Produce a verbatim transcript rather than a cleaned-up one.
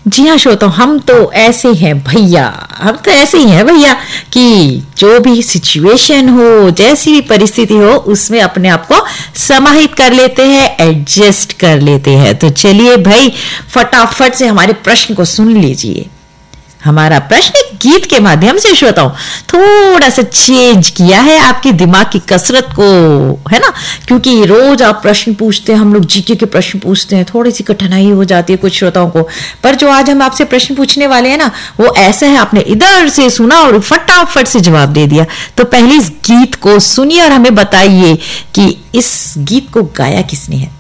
जी हाँ श्रोताओं, हम तो ऐसे हैं भैया, हम तो ऐसे ही हैं भैया कि जो भी सिचुएशन हो, जैसी भी परिस्थिति हो, उसमें अपने आप को समाहित कर लेते हैं, एडजस्ट कर लेते हैं। तो चलिए भाई, फटाफट से हमारे प्रश्न को सुन लीजिए। हमारा प्रश्न एक गीत के माध्यम से श्रोताओं थोड़ा सा चेंज किया है आपके दिमाग की कसरत को, है ना, क्योंकि रोज आप प्रश्न पूछते हैं, हम लोग जीके के प्रश्न पूछते हैं, थोड़ी सी कठिनाई हो जाती है कुछ श्रोताओं को। पर जो आज हम आपसे प्रश्न पूछने वाले हैं ना, वो ऐसा है, आपने इधर से सुना और फटाफट से जवाब दे दिया। तो पहले इस गीत को सुनिए और हमें बताइए कि इस गीत को गाया किसने है।